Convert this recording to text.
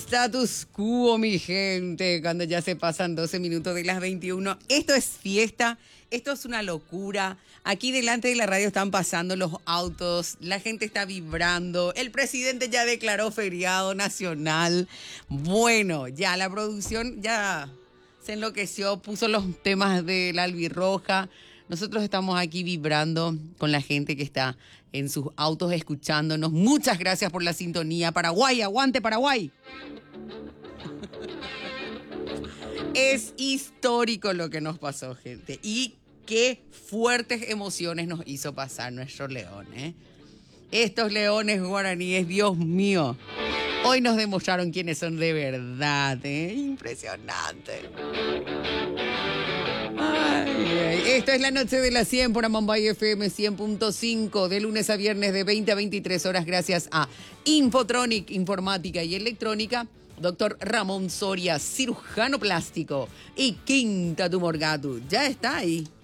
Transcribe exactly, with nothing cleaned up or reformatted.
Status quo, mi gente, cuando ya se pasan doce minutos de las veintiuna. Esto es fiesta, esto es una locura. Aquí delante de la radio están pasando los autos, la gente está vibrando, el presidente ya declaró feriado nacional. Bueno, ya la producción ya se enloqueció, puso los temas de la albirroja. Nosotros estamos aquí vibrando con la gente que está en sus autos escuchándonos. Muchas gracias por la sintonía. Paraguay, aguante Paraguay. Es histórico lo que nos pasó, gente. Y qué fuertes emociones nos hizo pasar nuestro león, ¿eh? Estos leones guaraníes, Dios mío. Hoy nos demostraron quiénes son de verdad, ¿eh? Impresionante. Ay, ay. Esto es la noche de las cien por Amambay F M cien punto cinco, de lunes a viernes de veinte a veintitrés horas, gracias a Infotronic, Informática y Electrónica, doctor Ramón Soria, cirujano plástico, y Quinta Tumorgatu. Ya está ahí.